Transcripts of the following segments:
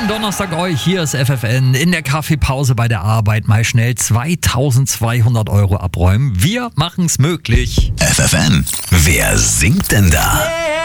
Schönen Donnerstag euch, hier ist FFN. In der Kaffeepause bei der Arbeit mal schnell 2.200 € abräumen. Wir machen's möglich. FFN, wer singt denn da?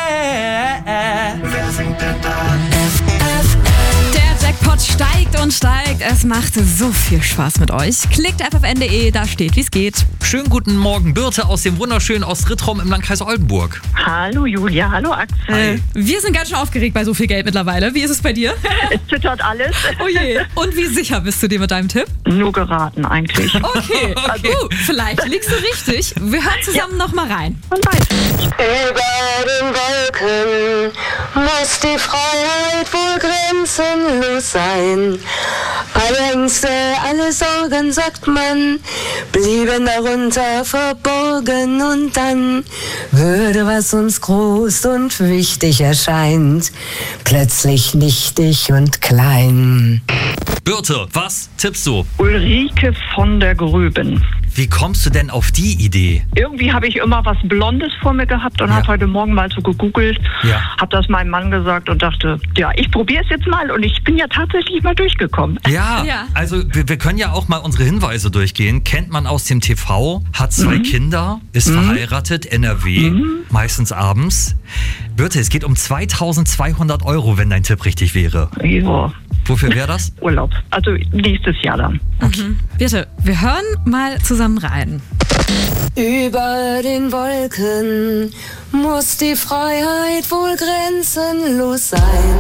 Wer singt denn da? Der Jackpot steigt und steigt. Es macht so viel Spaß mit euch. Klickt ffn.de, da steht, wie es geht. Schönen guten Morgen, Birte aus dem wunderschönen Ostrittrum im Landkreis Oldenburg. Hallo Julia, hallo Axel. Hi. Wir sind ganz schön aufgeregt bei so viel Geld mittlerweile. Wie ist es bei dir? Es zittert alles. Oh je. Und wie sicher bist du dir mit deinem Tipp? Nur geraten eigentlich. Okay. Vielleicht liegst du richtig. Wir hören zusammen noch mal rein. Man weiß. Über den Wolken muss die Freiheit wohl grenzenlos sein. Alle Ängste, alle Sorgen, sagt man, blieben darunter verborgen und dann würde, was uns groß und wichtig erscheint, plötzlich nichtig und klein. Birte, was tippst du? Ulrike von der Gröben. Wie kommst du denn auf die Idee? Irgendwie habe ich immer was Blondes vor mir gehabt und habe heute Morgen mal so gegoogelt, habe das meinem Mann gesagt und dachte, ja, ich probiere es jetzt mal und ich bin ja tatsächlich mal durchgekommen. Ja. Also wir können ja auch mal unsere Hinweise durchgehen. Kennt man aus dem TV, hat 2 Kinder, ist verheiratet, NRW, meistens abends. Birte, es geht um 2.200 €, wenn dein Tipp richtig wäre. Ja. Wofür wäre das? Urlaub. Also nächstes Jahr dann. Bitte, wir hören mal zusammen rein. Über den Wolken muss die Freiheit wohl grenzenlos sein.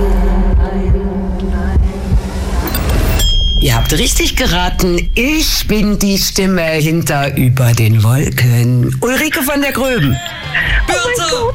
Ihr habt richtig geraten. Ich bin die Stimme hinter Über den Wolken. Ulrike von der Gröben. Birte!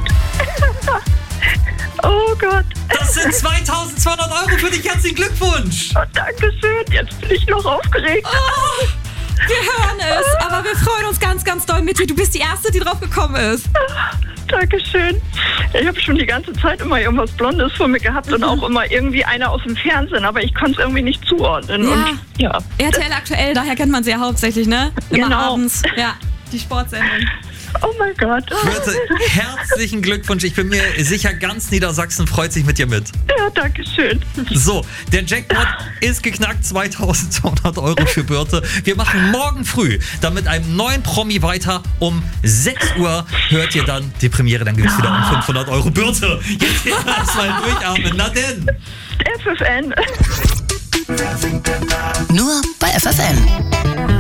Oh Gott. Das sind 2.200 € für dich. Herzlichen Glückwunsch! Oh, Dankeschön. Jetzt bin ich noch aufgeregt. Oh, wir hören es, aber wir freuen uns ganz, ganz doll mit dir. Du bist die Erste, die drauf gekommen ist. Dankeschön. Ich habe schon die ganze Zeit immer irgendwas Blondes vor mir gehabt und auch immer irgendwie einer aus dem Fernsehen, aber ich konnte es irgendwie nicht zuordnen. Ja. Und ja. RTL aktuell, daher kennt man sie ja hauptsächlich, ne? Immer Genau. abends. Ja, die Sportsendung. Oh mein Gott. Birte, herzlichen Glückwunsch. Ich bin mir sicher, ganz Niedersachsen freut sich mit dir mit. Ja, danke schön. So, der Jackpot ist geknackt. 2.200 € für Birte. Wir machen morgen früh dann mit einem neuen Promi weiter. Um 6 Uhr hört ihr dann die Premiere. Dann gibt es wieder um 500 €. Birte, jetzt erstmal durchatmen. Na denn. FFN. Wer singt denn da? Nur bei FFN.